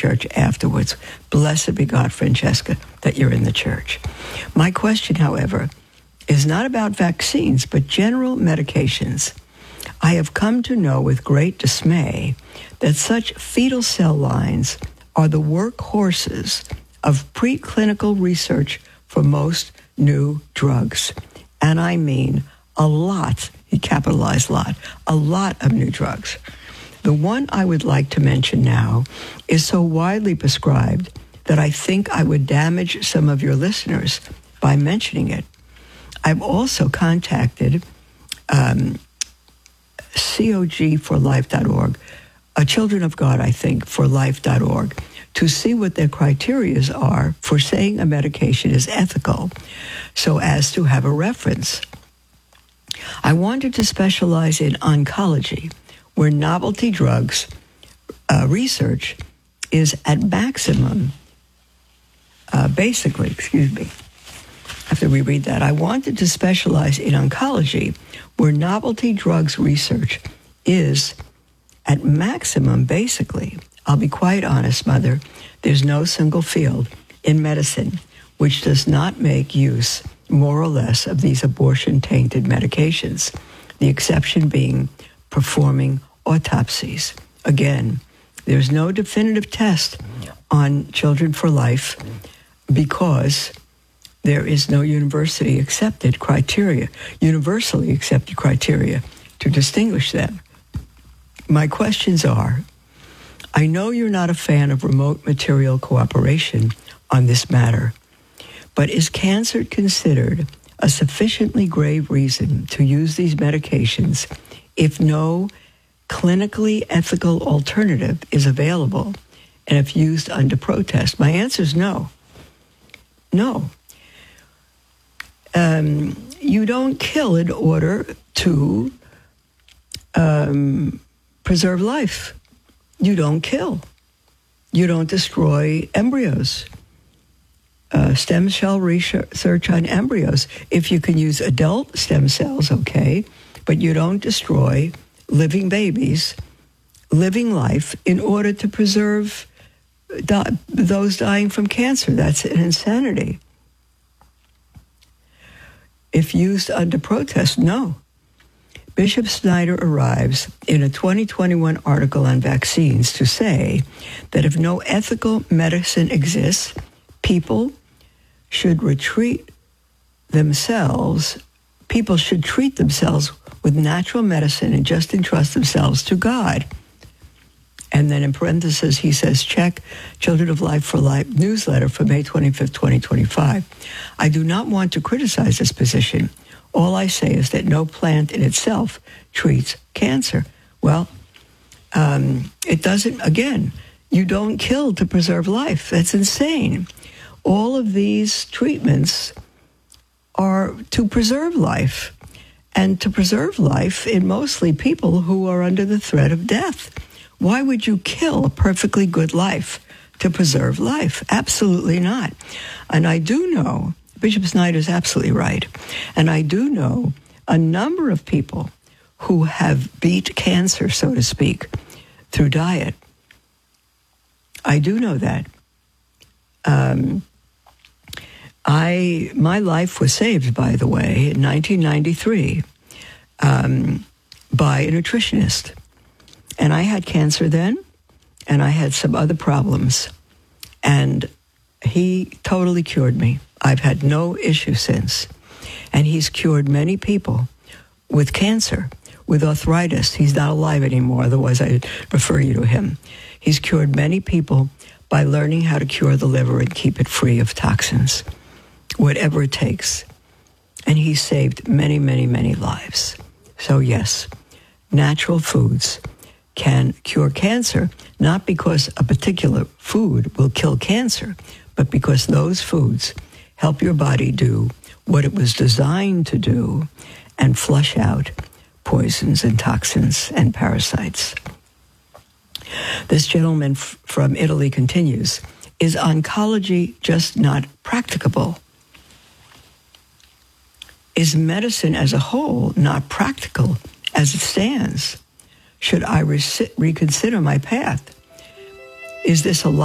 church afterwards. Blessed be God, Francesca, that you're in the church. My question, however, is not about vaccines, but general medications. I have come to know with great dismay that such fetal cell lines are the workhorses of preclinical research for most new drugs. And I mean a lot, he capitalized a lot of new drugs. The one I would like to mention now is so widely prescribed that I think I would damage some of your listeners by mentioning it. I've also contacted COG4life.org, Children of God, I think, for life.org, to see what their criteria are for saying a medication is ethical, so as to have a reference. I wanted to specialize in oncology, where novelty drugs research is at maximum. I have to reread that. I wanted to specialize in oncology, where novelty drugs research is at maximum, basically. I'll be quite honest, Mother, there's no single field in medicine which does not make use, more or less, of these abortion-tainted medications, the exception being performing autopsies. Again, there's no definitive test on Children for Life because there is no universally accepted criteria to distinguish them. My questions are, I know you're not a fan of remote material cooperation on this matter, but is cancer considered a sufficiently grave reason to use these medications if no clinically ethical alternative is available and if used under protest? My answer is no. No. You don't kill in order to preserve life. You don't kill. You don't destroy embryos. Stem cell research on embryos. If you can use adult stem cells, okay, but you don't destroy living babies, living life, in order to preserve those dying from cancer. That's an insanity. If used under protest, no. Bishop Snyder arrives in a 2021 article on vaccines to say that if no ethical medicine exists, people should treat themselves with natural medicine and just entrust themselves to God. And then in parentheses, he says, check Children of Life for Life newsletter for May 25th, 2025. I do not want to criticize this position. All I say is that no plant in itself treats cancer. Well, it doesn't, again, you don't kill to preserve life. That's insane. All of these treatments are to preserve life, and to preserve life in mostly people who are under the threat of death. Why would you kill a perfectly good life to preserve life? Absolutely not. And I do know, Bishop Snyder is absolutely right, and I do know a number of people who have beat cancer, so to speak, through diet. I do know that. My life was saved, by the way, in 1993 by a nutritionist. And I had cancer then, and I had some other problems. And he totally cured me. I've had no issue since. And he's cured many people with cancer, with arthritis. He's not alive anymore, otherwise I'd refer you to him. He's cured many people by learning how to cure the liver and keep it free of toxins, whatever it takes. And he saved many, many, many lives. So yes, natural foods can cure cancer, not because a particular food will kill cancer, but because those foods help your body do what it was designed to do and flush out poisons and toxins and parasites. This gentleman from Italy continues, is oncology just not practicable? Is medicine as a whole not practical as it stands? Should I reconsider my path? Is this a